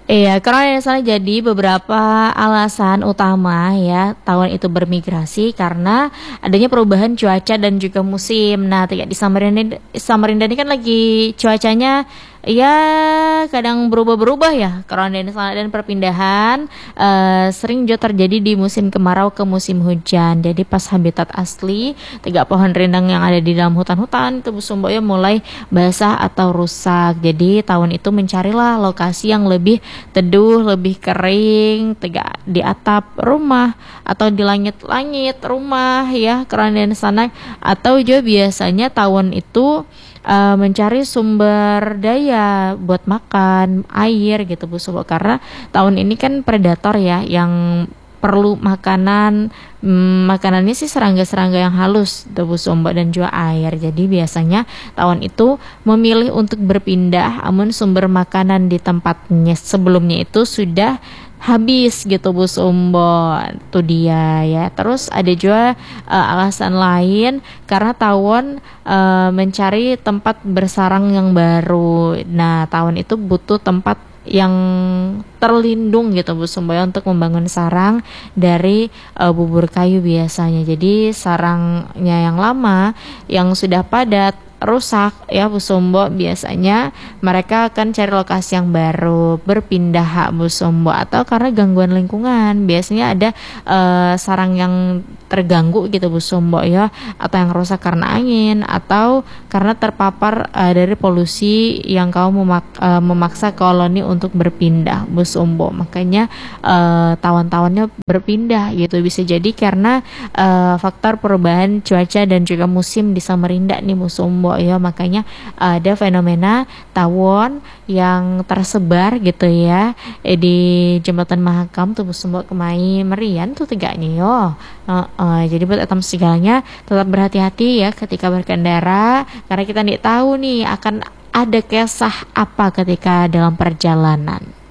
Iya, karena misalnya jadi beberapa alasan utama ya tawon itu bermigrasi karena adanya perubahan cuaca dan juga musim. Nah, kayak di Samarinda ini kan lagi cuacanya ya kadang berubah-berubah ya. Karena dan perpindahan sering juga terjadi di musim kemarau ke musim hujan. Jadi pas habitat asli, tiga pohon rindang yang ada di dalam hutan-hutan itu Busumboyo mulai basah atau rusak. Jadi tahun itu mencarilah lokasi yang lebih teduh, lebih kering, tegak di atap rumah atau di langit-langit rumah ya, kerana di sana atau juga biasanya tawon itu mencari sumber daya buat makan, air gitu Bu Subo karena tawon ini kan predator ya yang perlu makanan. Makanannya sih serangga-serangga yang halus, tebus ombak dan juga air. Jadi biasanya tawon itu memilih untuk berpindah, namun sumber makanan di tempatnya sebelumnya itu sudah habis gitu Bu Sumbo. Itu dia ya. Terus ada juga alasan lain karena tawon mencari tempat bersarang yang baru. Nah, tawon itu butuh tempat yang terlindung gitu Bu Sumbaya untuk membangun sarang dari bubur kayu biasanya. Jadi sarangnya yang lama yang sudah padat rusak ya Bu Sumbo, biasanya mereka akan cari lokasi yang baru, berpindah Bu Sumbo, atau karena gangguan lingkungan biasanya ada sarang yang terganggu gitu Bu Sumbo ya, atau yang rusak karena angin atau karena terpapar dari polusi yang kau memaksa koloni untuk berpindah Bu Sumbo. Makanya tawon-tawonnya berpindah gitu, bisa jadi karena faktor perubahan cuaca dan juga musim di Samarinda nih Bu Sumbo ya. Makanya ada fenomena tawon yang tersebar gitu ya di Jembatan Mahakam tuh Bu Sumbo Kemai Merian tuh tegaknya yo. Jadi buat etam segalanya tetap berhati-hati ya ketika berkendara karena kita tidak tahu nih akan ada kisah apa ketika dalam perjalanan.